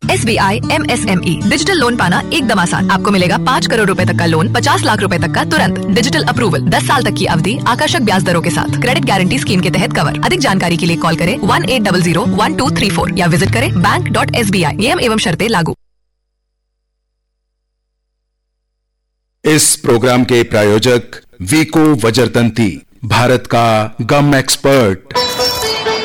SBI MSME digital loan पाना एकदम आसान। आपको मिलेगा 5 करोड़ रुपए तक का लोन, 50 लाख रुपए तक का तुरंत। डिजिटल अप्रूवल, 10 साल तक की अवधि, आकर्षक ब्याज दरों के साथ। क्रेडिट गारंटी स्कीम के तहत कवर। अधिक जानकारी के लिए कॉल करें 1800 या विजिट करें bank.sbi। नियम एवं शर्तें लागू। इस प्रोग्राम के प्रायोजक वीको वज्रतंती, भारत का गम एक्सपर्ट।